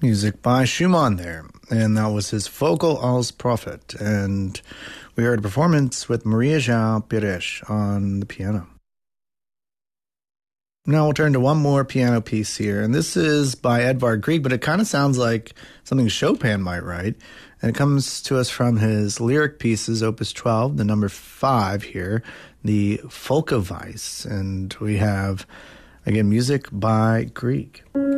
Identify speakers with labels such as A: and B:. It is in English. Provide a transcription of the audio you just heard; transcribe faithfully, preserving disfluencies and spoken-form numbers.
A: Music by Schumann there, and that was his Vogel als Prophet, and we heard a performance with Maria João Pires on the piano. Now we'll turn to one more piano piece here, and this is by Edvard Grieg, but it kind of sounds like something Chopin might write, and it comes to us from his lyric pieces, Opus twelve, the number five here, the Volksweise, and we have, again, music by Grieg.